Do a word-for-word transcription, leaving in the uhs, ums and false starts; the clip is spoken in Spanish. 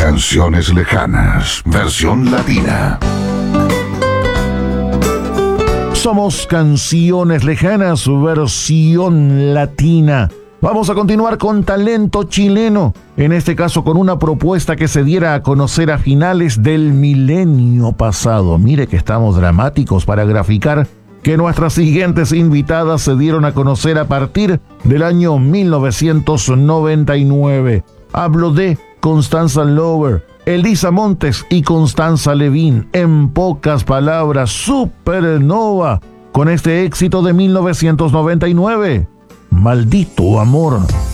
Canciones lejanas, versión latina. Somos Canciones Lejanas, versión latina. Vamos a continuar con talento chileno, en este caso con una propuesta que se diera a conocer a finales del milenio pasado. Mire que estamos dramáticos para graficar que nuestras siguientes invitadas se dieron a conocer a partir del año mil novecientos noventa y nueve. Hablo de Constanza Lover, Elisa Montes y Constanza Levin. En pocas palabras, Supernova, con este éxito de mil novecientos noventa y nueve, Maldito Amor.